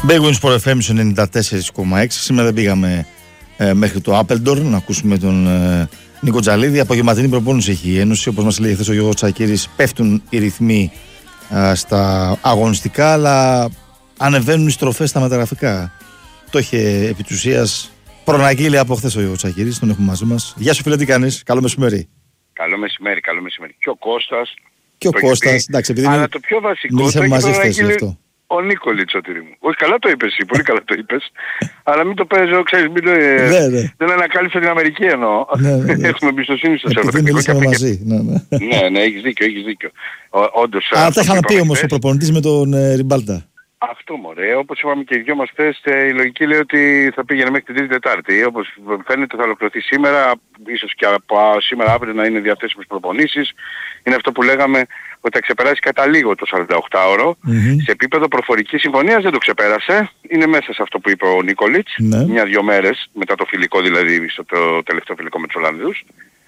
Big Win Sport FM 94,6. Σήμερα δεν πήγαμε μέχρι το Appledore να ακούσουμε τον Νίκο Τζαλίδη. Απογευματινή προπόνηση έχει η Ένωση. Όπως μας λέει χθες ο Γιώργος Τσακίρης, πέφτουν οι ρυθμοί στα αγωνιστικά, αλλά ανεβαίνουν οι στροφές στα μεταγραφικά. Το είχε επί της ουσίας προναγγείλει από χθες ο Γιώργος Τσακίρης. Τον έχουμε μαζί μας. Γεια σου φίλε, τι κάνεις? Καλό μεσημέρι. Καλό μεσημέρι, καλό μεσημέρι. Και ο Κώστας. Και ο Κώστας, εντάξει, επειδή αλλά το πιο βασικό το μαζί χθες αυτό. Ο Νίκολιτς, Σωτήρη μου. Όχι, καλά το είπες εσύ, πολύ καλά το είπες. Αλλά μην το παίζω, ξέρεις, μην το... δεν ανακάλυψε την Αμερική εννοώ. Έχουμε εμπιστοσύνη στο σερβερ. Επειδή μιλήσαμε μαζί. Ναι, έχεις δίκιο. Όντως. Αλλά τα είχαμε πει όμως ο προπονητής με τον Ριμπάλτα. Αυτό μωρέ, όπως είπαμε και οι δυο μας χθες, η λογική λέει ότι θα πήγαινε μέχρι την Τρίτη Τετάρτη. Όπως φαίνεται θα ολοκληρωθεί σήμερα, ίσως και από σήμερα αύριο να είναι διαθέσιμες προπονήσεις. Είναι αυτό που λέγαμε ότι θα ξεπεράσει κατά λίγο το 48ωρο. Σε επίπεδο προφορικής συμφωνίας δεν το ξεπέρασε. Είναι μέσα σε αυτό που είπε ο Νίκολιτς, μια-δυο μέρες μετά το φιλικό, δηλαδή στο τελευταίο φιλικό με τους Ολλανδούς.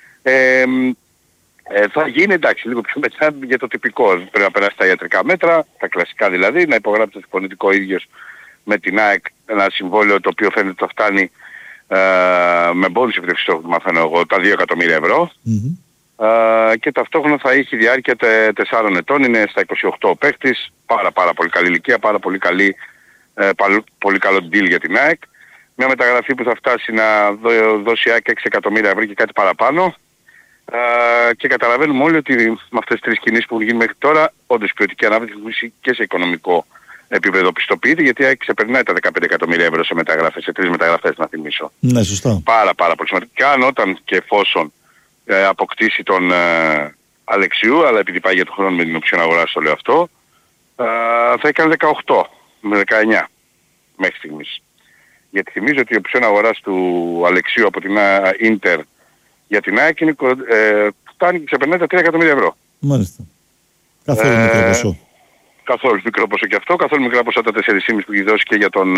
Θα γίνει εντάξει λίγο πιο μετά για το τυπικό. Πρέπει να περάσει τα ιατρικά μέτρα, τα κλασικά δηλαδή, να υπογράψει το συμφωνητικό ίδιος με την ΑΕΚ, ένα συμβόλαιο το οποίο φαίνεται ότι θα φτάνει με μπόνους επιτεύξης το μαθαίνω εγώ, τα 2 εκατομμύρια ευρώ. Και ταυτόχρονα θα έχει διάρκεια 4 ετών, είναι στα 28 ο παίκτης, πάρα πολύ καλή ηλικία, πολύ καλό deal για την ΑΕΚ. Μια μεταγραφή που θα φτάσει να δώσει η ΑΕΚ 6 εκατομμύρια ευρώ και κάτι παραπάνω. Και καταλαβαίνουμε όλοι ότι με αυτές τις τρεις κινήσεις που έχουν γίνει μέχρι τώρα, όντως η ποιοτική ανάπτυξη και σε οικονομικό επίπεδο πιστοποιείται, γιατί η ΑΕΚ ξεπερνάει τα 15 εκατομμύρια ευρώ σε μεταγραφές, σε 3 μεταγραφές να θυμίσω. Ναι, σωστά. Πάρα πολύ σημαντικά. Αν όταν και εφόσον αποκτήσει τον Αλεξιού, αλλά επειδή πάει για τον χρόνο με την οψιόν αγοράς το λέω αυτό, θα έκανε 18 με 19 μέχρι στιγμής. Γιατί θυμίζω ότι η οψιόν αγοράς του Αλεξιού από την Ίντερ για την ΑΕΚ φτάνει και ξεπερνάει τα 3 εκατομμύρια ευρώ. Μάλιστα. Καθόλου μικρό ποσό. Καθόλου μικρό ποσό και αυτό, καθόλου μικρά ποσά τα 4,5 που έχει δώσει και για τον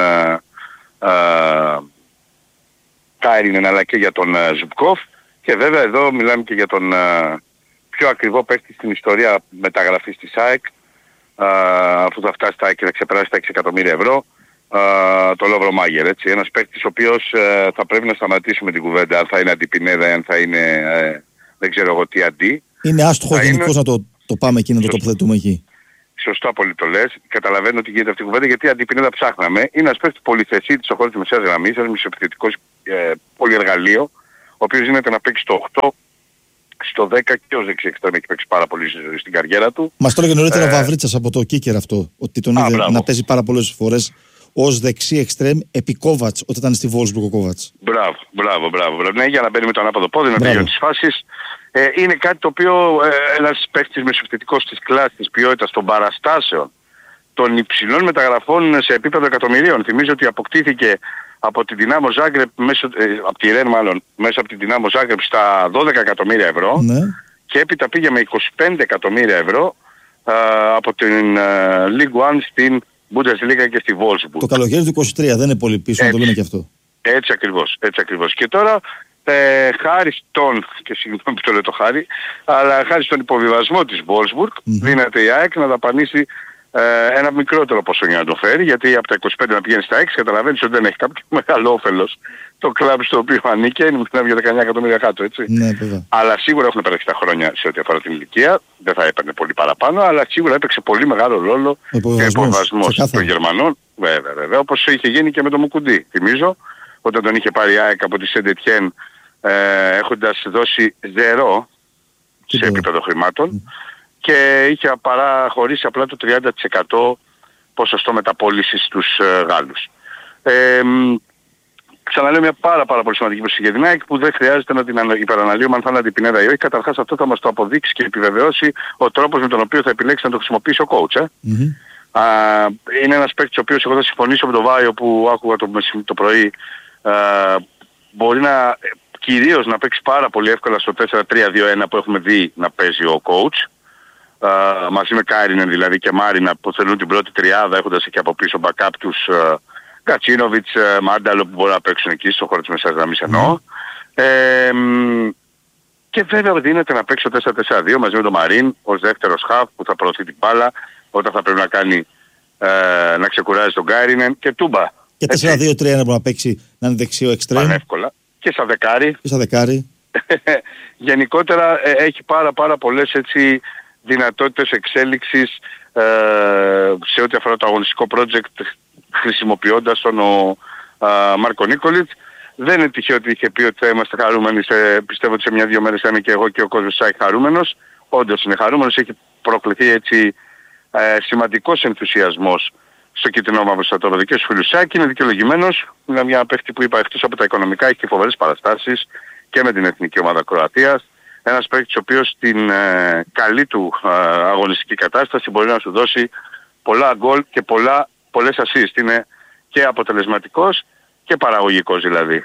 Κάιρινεν αλλά και για τον Ζουμπκόφ. Και βέβαια εδώ μιλάμε και για τον πιο ακριβό παίκτη στην ιστορία μεταγραφής της ΑΕΚ, αφού θα φτάσει και θα ξεπεράσει τα 6 εκατομμύρια ευρώ, το Λόβρο Μάγερ, έτσι. Ένας παίκτης ο οποίος θα πρέπει να σταματήσουμε την κουβέντα, αν θα είναι αντιπινέδα, αν θα είναι δεν ξέρω εγώ τι αντί. Είναι άστοχο γενικώς να το πάμε εκεί, να το τοποθετούμε εκεί. Σωστά πολύ το λες. Καταλαβαίνω ότι γίνεται αυτή η κουβέντα, γιατί αντιπινέδα ψάχναμε. Είναι ένας παίκτης πολυθεσίτης στο χώρο της μεσαίας γραμμής, ένας μισοεπιθετικός πολυεργαλείο, ο οποίος γίνεται να παίξει στο 8, στο 10 και ως δεξί εξτρέμ έχει παίξει πάρα πολύ στην καριέρα του. Μας το έλεγε νωρίτερα ο Βαβρίτσας από το Κίκερ αυτό, ότι τον είδε να παίζει πάρα πολλές φορές ως δεξί εξτρέμ επί Κόβατς όταν ήταν στη Βόλσμπουργκ ο Κόβατς. Μπράβο. Ναι, για να μπαίνει με το ανάποδο πόδι, να τελειώνει τις φάσεις. Είναι κάτι το οποίο ένας παίκτης μεσοεπιθετικός της κλάσης, της ποιότητας, των παραστάσεων, των υψηλών μεταγραφών σε επίπεδο εκατομμυρίων. Θυμίζω ότι αποκτήθηκε από την Δυνάμο Ζάγκρεπ, από τη Ρεν μάλλον, μέσα από την Δυνάμο Ζάγκρεπ στα 12 εκατομμύρια ευρώ, και έπειτα πήγε με 25 εκατομμύρια ευρώ από την League One στην Bundesliga και στη Wolfsburg. Το καλοκαίρι του 23 δεν είναι πολύ πίσω, να το λέμε και αυτό. Έτσι ακριβώς. Και τώρα χάρη στον, και συγγνώμη που το λέω το χάρη, αλλά χάρη στον υποβιβασμό της Wolfsburg, δίνεται η ΑΕΚ να δαπανίσει ένα μικρότερο ποσό για να το φέρει, γιατί από τα 25 να πηγαίνει στα 6 καταλαβαίνεις ότι δεν έχει κάποιο μεγάλο όφελος το κλαμπ στο οποίο ανήκει, είναι για 19 εκατομμύρια κάτω, έτσι. Ναι, βέβαια. Αλλά σίγουρα έχουν περάσει τα χρόνια σε ό,τι αφορά την ηλικία, δεν θα έπαιρνε πολύ παραπάνω, αλλά σίγουρα έπαιξε πολύ μεγάλο ρόλο ο υποβιβασμός των Γερμανών, βέβαια, όπως είχε γίνει και με τον Μουκουντή. Θυμίζω, όταν τον είχε πάρει η ΑΕΚ από τη Σεντετιέν, έχοντας δώσει 0 σε επίπεδο χρημάτων, και είχε παραχωρήσει απλά το 30% ποσοστό μεταπώλησης στους Γάλλους. Ξαναλέω μια πάρα πολύ σημαντική προσοχή για την ΑΕΚ, που δεν χρειάζεται να την υπεραναλύουμε αν θα είναι αντιπινέδα ή όχι. Καταρχάς αυτό θα μας το αποδείξει και επιβεβαιώσει ο τρόπος με τον οποίο θα επιλέξει να το χρησιμοποιήσει ο coach. Είναι ένας παίκτης ο οποίος εγώ θα συμφωνήσω με τον Βάιο που άκουγα το πρωί, μπορεί να κυρίως να παίξει πάρα πολύ εύκολα στο 4-3-2-1 που έχουμε δει να παίζει ο coach. Μαζί με Κάιρινεν δηλαδή και Μάρινα που θέλουν την πρώτη τριάδα, έχοντας και από πίσω backup τους Κατσίνοβιτς, Μάνταλο που μπορεί να παίξουν εκεί στο χώρο της μεσαίας γραμμής εννοώ. Και βέβαια δίνεται να παίξει το 4-4-2 μαζί με τον Μαρίν ως δεύτερος χαφ που θα προωθεί την μπάλα όταν θα πρέπει να κάνει να ξεκουράζει τον Γκάιρινεν και Τούμπα. Και 4-2-3 να μπορεί να παίξει, να είναι δεξιό εξτρέμ. Πανεύκολα. Και σαν δεκάρι. Γενικότερα έχει πάρα πολλές έτσι δυνατότητες εξέλιξης σε ό,τι αφορά το αγωνιστικό project, χρησιμοποιώντας τον Μάρκο Νίκολιτς. Δεν είναι τυχαίο ότι είχε πει ότι θα είμαστε χαρούμενοι. Πιστεύω ότι σε 1-2 μέρες θα είναι και εγώ και ο Κοζουσάκη χαρούμενος. Όντως είναι χαρούμενος. Έχει προκληθεί έτσι σημαντικός ενθουσιασμός στο κίτρινο μαύρο στρατόπεδο και στο Φιλουσάκη. Είναι δικαιολογημένος. Είναι μια παίχτη που είπα εκτός από τα οικονομικά έχει και φοβερές παραστάσεις και με την εθνική ομάδα Κροατίας. Ένας παίκτης ο οποίος στην καλή του αγωνιστική κατάσταση μπορεί να σου δώσει πολλά γκολ και πολλές assist. Είναι και αποτελεσματικός και παραγωγικός δηλαδή.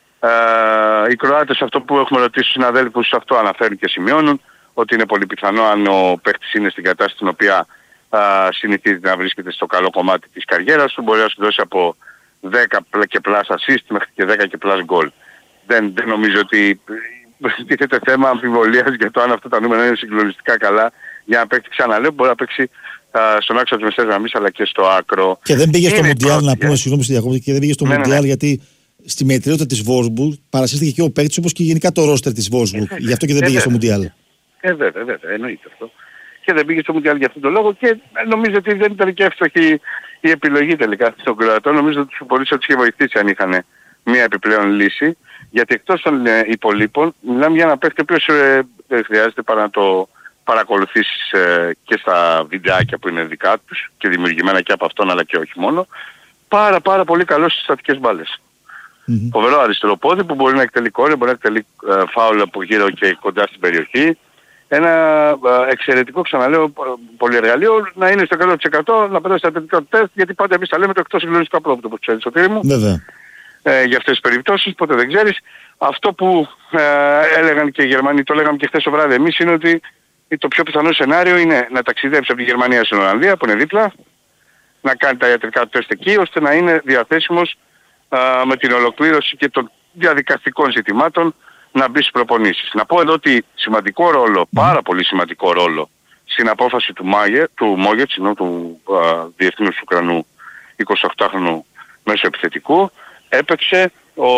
Οι Κροάτες αυτό που έχουμε ρωτήσει στους συναδέλφους αυτό αναφέρουν και σημειώνουν ότι είναι πολύ πιθανό αν ο παίκτης είναι στην κατάσταση στην οποία συνηθίζει να βρίσκεται στο καλό κομμάτι της καριέρας του, μπορεί να σου δώσει από 10 και plus assist μέχρι και 10 και plus goal. Δεν νομίζω ότι τίθεται θέμα αμφιβολίας για το αν αυτά τα νούμερα είναι συγκλονιστικά καλά για να παίξει, ξαναλέω, μπορεί να παίξει στον άξονα της μεσαίας γραμμής αλλά και στο άκρο. Και δεν πήγε στο Μουντιάλ, να πούμε, συγγνώμη στη διακόπτη, και δεν πήγε στο Μουντιάλ γιατί στη μετριότητα της Βόλσμπουργκ παρασύστηκε και ο παίκτης όπως και γενικά το ρόστερ της Βόλσμπουργκ. Γι' αυτό και δεν πήγε στο Μουντιάλ. Βέβαια, εννοείται αυτό. Και δεν πήγε στο Μουντιάλ για αυτόν τον λόγο και νομίζω ότι δεν ήταν και εύστοχη η επιλογή τελικά στον Κροατών. Νομίζω ότι πολύ θα τους είχε βοηθήσει αν είχαν μια επιπλέον λύση. Γιατί εκτός των υπολείπων μιλάμε για ένα παίκτη ο οποίος δεν χρειάζεται παρά να το παρακολουθήσεις και στα βιντεάκια που είναι δικά τους και δημιουργημένα και από αυτόν αλλά και όχι μόνο. Πάρα πολύ καλός στις στατικές μπάλες. Φοβερό αριστερό πόδι που μπορεί να εκτελεί κόρη, μπορεί να εκτελεί φάουλ από γύρω και κοντά στην περιοχή. Ένα εξαιρετικό, ξαναλέω, πολυεργαλείο να είναι στο 100% να περάσει τα τελικά του τεστ, γιατί πάντα εμείς τα λέμε το εκτός συγκλονιστικό απρόπτω, όπως ξέρεις Σωτήρη μου. Βέβαια. Για αυτές τις περιπτώσεις, ποτέ δεν ξέρεις. Αυτό που έλεγαν και οι Γερμανοί, το λέγαμε και χθες το βράδυ εμείς, είναι ότι το πιο πιθανό σενάριο είναι να ταξιδέψει από τη Γερμανία στην Ολλανδία, που είναι δίπλα, να κάνει τα ιατρικά του τεστ εκεί, ώστε να είναι διαθέσιμος με την ολοκλήρωση και των διαδικαστικών ζητημάτων να μπει στις προπονήσεις. Να πω εδώ ότι σημαντικό ρόλο, πάρα πολύ σημαντικό ρόλο στην απόφαση του Μόγετ, του διεθνούς Ουκρανού 28χρονου μέσω επιθετικού, έπαιξε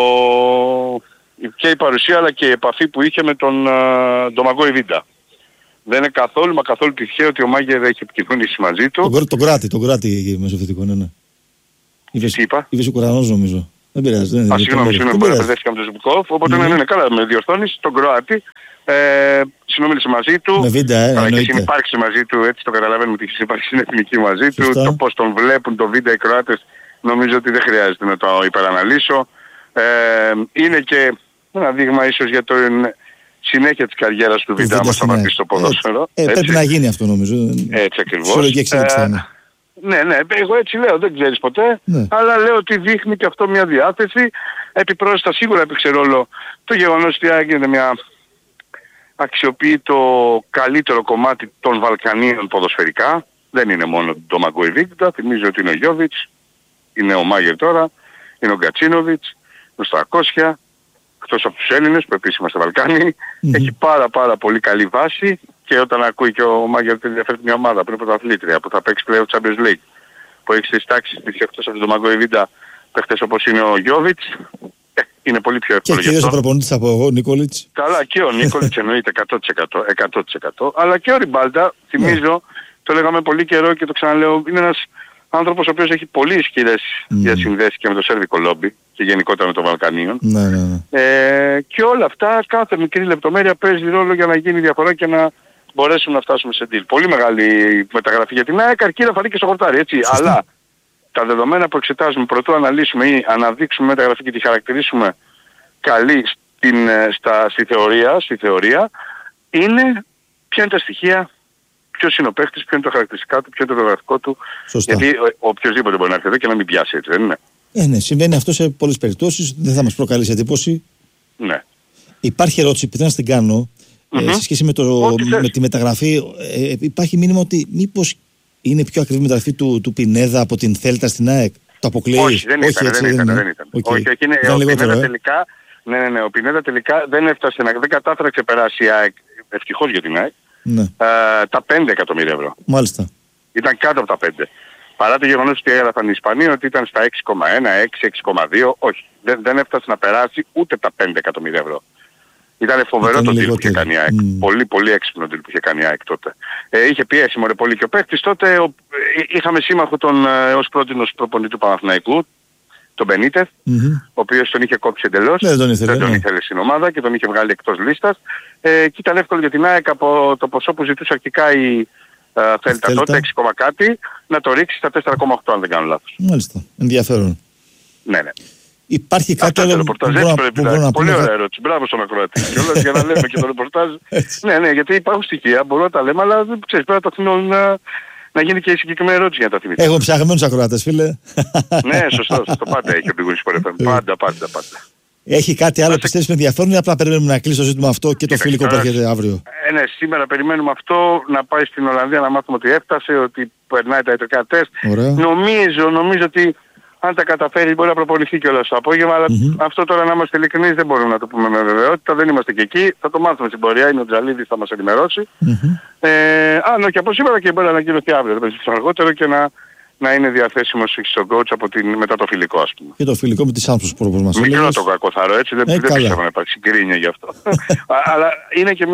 και η παρουσία αλλά και η επαφή που είχε με τον Ντομαγκό Ιβίντα. Δεν είναι καθόλου τυχαίο ότι ο Μάγερ έχει επικοινωνήσει μαζί του. Τον κράτη μέσω επιθετικό, ναι. Τι είπα? Είπες Ουκρανός νομίζω. Δεν πειράζει. Συγγνώμη, μπερδεύτηκα με τον Ζουμπικόφ. Οπότε ναι, καλά, με διορθώνεις, τον Κροάτη. Συνομίλησε μαζί του. Με βίντεο, αλλά και συνυπάρξει μαζί του, έτσι το καταλαβαίνουμε ότι έχει συνυπάρξει στην εθνική μαζί του. Το πώς τον βλέπουν το βίντεο οι Κροάτες, νομίζω ότι δεν χρειάζεται να το υπεραναλύσω. Είναι και ένα δείγμα ίσως για το συνέχεια της καριέρας του Βίντα μας θα πει στο ποδόσφαιρο. Πρέπει να γίνει αυτό νομίζω. Έτσι ακριβώς. Ναι, εγώ έτσι λέω, δεν ξέρεις ποτέ, αλλά λέω ότι δείχνει και αυτό μια διάθεση. Επιπρόσθετα σίγουρα έπαιξε ρόλο το γεγονός ότι έγινε μια αξιοποιεί το καλύτερο κομμάτι των Βαλκανίων ποδοσφαιρικά. Δεν είναι μόνο το Ντομαγκό Ιβίντα, θυμίζω ότι είναι ο Γιόβιτς, είναι ο Μάγερ τώρα, είναι ο Γκατσίνοβιτς, ο Στρακόσια, εκτός από τους Έλληνες που επίσης είμαστε Βαλκάνοι, έχει πάρα πολύ καλή βάση. Και όταν ακούει και ο Μάγερ ότι ενδιαφέρει μια ομάδα που είναι πρωταθλήτρια, που θα παίξει πλέον Champions League, που έχει στις τάξεις της εκτός από τον Ντομαγκό Ιβίντα παίχτες όπως είναι ο Γιόβιτς, είναι πολύ πιο εύκολο. Και κυρίως ο προπονητής από εγώ, Νίκολιτς. Καλά, και ο Νίκολιτς εννοείται 100%. Αλλά και ο Ριμπάλτα, θυμίζω, το λέγαμε πολύ καιρό και το ξαναλέω, είναι ένας άνθρωπος ο οποίος έχει πολύ ισχυρές διασυνδέσεις και με το σέρβικο λόμπι και γενικότερα με το Βαλκανίων. Και όλα αυτά, κάθε μικρή λεπτομέρεια παίζει ρόλο για να γίνει διαφορά και να μπορέσουμε να φτάσουμε σε deal. Πολύ μεγάλη μεταγραφή για την ΑΕΚ, αρκεί να φανεί και στο χορτάρι, έτσι. Αλλά τα δεδομένα που εξετάζουμε πρωτού αναλύσουμε ή αναδείξουμε μεταγραφή και τη χαρακτηρίσουμε καλή στη θεωρία, είναι ποια είναι τα στοιχεία, ποιος είναι ο παίχτης, ποιο είναι τα χαρακτηριστικά του, ποιο είναι το βιογραφικό του. Σωστά. Γιατί οποιοσδήποτε μπορεί να έρθει εδώ και να μην πιάσει, έτσι δεν είναι? Ναι, συμβαίνει αυτό σε πολλές περιπτώσεις, δεν θα μας προκαλέσει εντύπωση. Ναι. Υπάρχει ερώτηση που θέλω να την κάνω σε σχέση με τη μεταγραφή. Υπάρχει μήνυμα ότι μήπως είναι πιο ακριβή μεταγραφή του Πινέδα από την Θέλτα στην ΑΕΚ? Το αποκλείει? Όχι, δεν ήταν. Όχι, ο Πινέδα τελικά, ο Πινέδα τελικά δεν κατάφερε να ξεπεράσει η ΑΕΚ, ευτυχώς για την ΑΕΚ, τα 5 εκατομμύρια ευρώ. Μάλιστα. Ήταν κάτω από τα 5. Παρά το γεγονός ότι έγραφαν οι Ισπανοί ότι ήταν στα 6,1, 6, 6,2, όχι, δεν έφτασε να περάσει ούτε τα 5 εκατομμύρια ευρώ. Ήταν φοβερό το deal που είχε κάνει η ΑΕΚ. Πολύ πολύ έξυπνο deal που είχε κάνει η ΑΕΚ τότε. Είχε πιέσει μωρέ πολύ και ο παίκτης τότε. Είχαμε σύμμαχο τον ως πρότεινος προπονητή του Παναθηναϊκού, τον Μπενίτεθ, ο οποίος τον είχε κόψει εντελώς. Δεν τον ήθελε στην ομάδα και τον είχε βγάλει εκτός λίστας. Και ήταν εύκολο για την ΑΕΚ από το ποσό που ζητούσε αρχικά η Θέλτα τότε, 6, κάτι, να το ρίξει στα 4,8 αν δεν κάνω λάθος. Μάλιστα. Ενδιαφέρον. Ναι. Υπάρχει κάτι άλλο που μπορώ να πω? Πολύ ωραία ερώτηση. Μπράβο στον ακροατή. Κιόλας για να λέμε και το ρεπορτάζ. Ναι, γιατί υπάρχουν στοιχεία, μπορούμε να τα λέμε, αλλά ξέρεις, πρέπει να το αφήνω να γίνει και η συγκεκριμένη ερώτηση για να τα θυμηθώ. Έχω ψαγμένους ακροατές, φίλε. Ναι, σωστό. Πάντα έχει ο Big Win Sport FM. Πάντα. Έχει κάτι άλλο πιστεύεις με ενδιαφέρον ή απλά περιμένουμε να κλείσει το ζήτημα αυτό και το φιλικό που έρχεται αύριο? Ναι, σήμερα περιμένουμε αυτό, να πάει στην Ολλανδία να μάθουμε ότι έφτασε, ότι περνάει τα ιατρικά τεστ. Νομίζω ότι αν τα καταφέρει μπορεί να προπονηθεί κιόλας το απόγευμα, αλλά αυτό τώρα να είμαστε ειλικρινείς δεν μπορούμε να το πούμε με βεβαιότητα, δεν είμαστε και εκεί, θα το μάθουμε στην πορεία, είναι ο Τζαλίδης, θα μας ενημερώσει. Και από σήμερα και μπορεί να ανακοινωθεί αύριο, δεν παίζει αργότερο και να είναι διαθέσιμος στον coach μετά το φιλικό, ας πούμε. Και το φιλικό με τη Σάμψος που μας έλεγες. Μικρό το κακό θαρώ, έτσι, δεν πιστεύω να υπάρξει γκρίνια γι' αυτό. Αλλά είναι και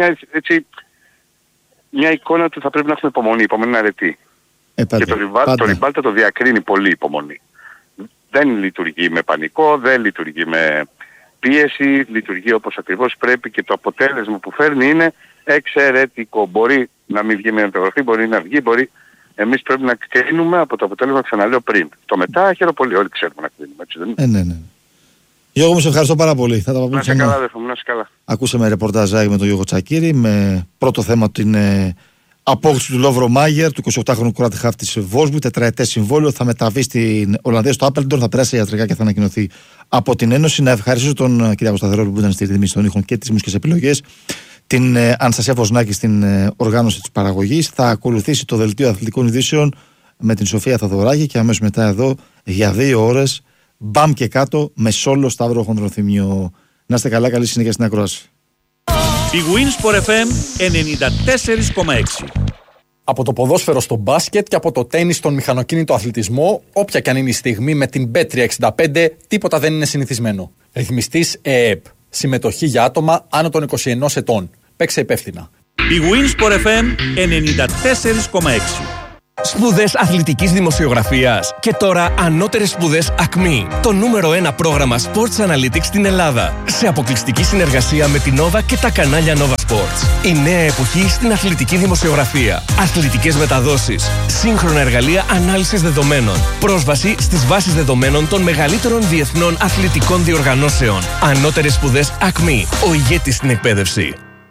μια εικόνα ότι θα πρέπει να έχουμε υπομονή, υπομονή είναι αρετή. Και το Ριμπάλτα το διακρίνει πολύ υπομονή. Δεν λειτουργεί με πανικό, δεν λειτουργεί με πίεση, λειτουργεί όπως ακριβώς πρέπει και το αποτέλεσμα που φέρνει είναι εξαιρετικό. Μπορεί να μην βγει με εντεγραφή, μπορεί να βγει, εμείς πρέπει να κρίνουμε από το αποτέλεσμα, ξαναλέω πριν. Το μετά χαίρομαι πολύ, όλοι ξέρουμε να κρίνουμε, έτσι δεν είναι? Ναι. Γιώργο μου, σε ευχαριστώ πάρα πολύ. Θα τα πούμε. Να είσαι καλά, αδερφό μου, να είσαι καλά. Ακούσαμε ρεπορταζάκι με τον Γιώργο Τσακίρη με πρώτο θέμα την απόκτηση του Λόβρο Μάγερ, του 28χρονου κράτη χάφ της Βόλσμπουργκ, τετραετές συμβόλαιο. Θα μεταβεί στην Ολλανδία στο Άπελντορν, θα περάσει ιατρικά και θα ανακοινωθεί από την Ένωση. Να ευχαριστήσω τον Κυριάκο Σταθερόπουλο που ήταν στη ρυθμίση των ήχων και τις μουσικές επιλογές. Την Αναστασία Βοσνάκη στην οργάνωση της παραγωγής. Θα ακολουθήσει το δελτίο αθλητικών ειδήσεων με την Σοφία Θαδωράκη και αμέσως μετά εδώ για 2 ώρες μπαμ και κάτω με σόλο Σταύρο Χονδροθυμιο. Να είστε καλά, καλή συνέχεια στην ακρόαση. Η Win Sport FM 94,6. Από το ποδόσφαιρο στο μπάσκετ και από το τένις στον μηχανοκίνητο αθλητισμό, όποια και αν είναι η στιγμή με την Bet365, τίποτα δεν είναι συνηθισμένο. Ρυθμιστής ΕΕΠ. Συμμετοχή για άτομα άνω των 21 ετών. Παίξε υπεύθυνα. Η Win Sport FM 94,6. Σπουδές αθλητικής δημοσιογραφίας και τώρα ανώτερες σπουδές ΑΚΜΗ. Το νούμερο 1 πρόγραμμα Sports Analytics στην Ελλάδα. Σε αποκλειστική συνεργασία με την Nova και τα κανάλια Nova Sports. Η νέα εποχή στην αθλητική δημοσιογραφία. Αθλητικές μεταδόσεις. Σύγχρονα εργαλεία ανάλυσης δεδομένων. Πρόσβαση στις βάσεις δεδομένων των μεγαλύτερων διεθνών αθλητικών διοργανώσεων. Ανώτερες σπουδές ΑΚΜΗ. Ο ηγέτης στην εκπαίδευση.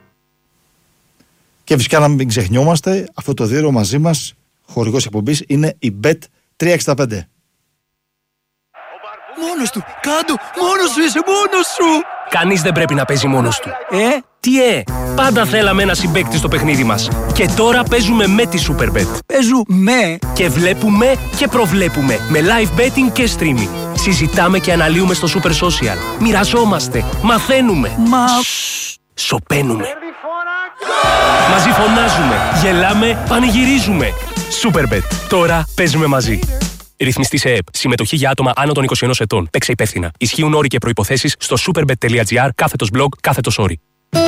Και φυσικά να μην ξεχνιόμαστε, αυτό το δίωρο μαζί μας. Χορηγός εκπομπής είναι η Bet365. Μόνος του, κάτω, μόνος σου είσαι, μόνος σου. Κανείς δεν πρέπει να παίζει μόνος του. Τι πάντα θέλαμε ένα συμπαίκτη στο παιχνίδι μας. Και τώρα παίζουμε με τη Superbet. Παίζουμε. Και βλέπουμε και προβλέπουμε με live betting και streaming. Συζητάμε και αναλύουμε στο Super Social. Μοιραζόμαστε, μαθαίνουμε. Σωπαίνουμε. Μαζί φωνάζουμε, γελάμε, πανηγυρίζουμε. Superbet. Τώρα παίζουμε μαζί. Ρυθμιστής ΕΕΠ. Συμμετοχή για άτομα άνω των 21 ετών. Παίξε υπεύθυνα. Ισχύουν όροι και προϋποθέσεις στο superbet.gr/blog/όροι.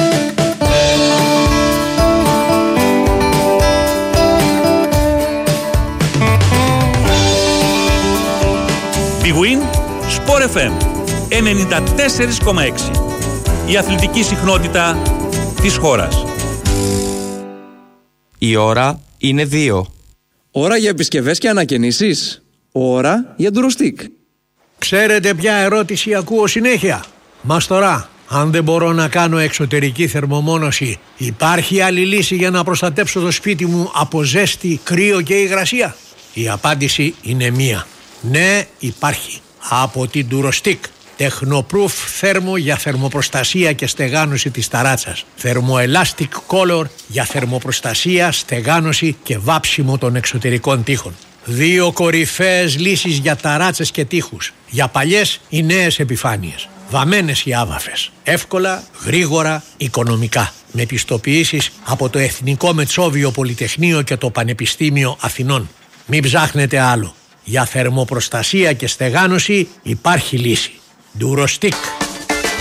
Big Win Sport FM 94,6. Η αθλητική συχνότητα της χώρας. Η ώρα είναι 2. Ώρα για επισκευές και ανακαινήσεις. Ώρα για ντουροστικ. Ξέρετε ποια ερώτηση ακούω συνέχεια? Μαστορά, αν δεν μπορώ να κάνω εξωτερική θερμομόνωση, υπάρχει άλλη λύση για να προστατέψω το σπίτι μου από ζέστη, κρύο και υγρασία? Η απάντηση είναι μία. Ναι, υπάρχει. Από την Durostick. Tecnoproof θέρμο για θερμοπροστασία και στεγάνωση της ταράτσας. Thermoelastic Color για θερμοπροστασία, στεγάνωση και βάψιμο των εξωτερικών τοίχων. 2 κορυφαίες λύσεις για ταράτσες και τοίχους. Για παλιές ή νέες επιφάνειες. Βαμμένες ή άβαφες. Εύκολα, γρήγορα, οικονομικά. Με πιστοποιήσεις από το Εθνικό Μετσόβιο Πολυτεχνείο και το Πανεπιστήμιο Αθηνών. Μην ψάχνετε άλλο. Για θερμοπροστασία και στεγάνωση υπάρχει λύση. Durostic.